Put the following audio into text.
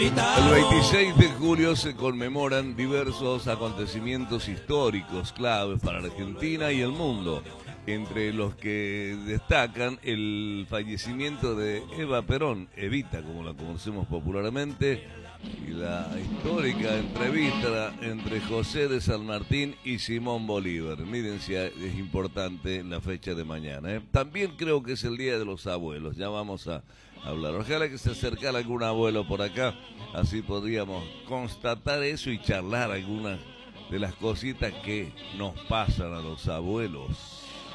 El 26 de julio se conmemoran diversos acontecimientos históricos claves para Argentina y el mundo, entre los que destacan el fallecimiento de Eva Perón, Evita, como la conocemos popularmente, y la histórica entrevista entre José de San Martín y Simón Bolívar. Miren si es importante la fecha de mañana, ¿eh? También creo que es el Día de los Abuelos, ya vamos a hablar. Ojalá que se acercara algún abuelo por acá, así podríamos constatar eso y charlar algunas de las cositas que nos pasan a los abuelos.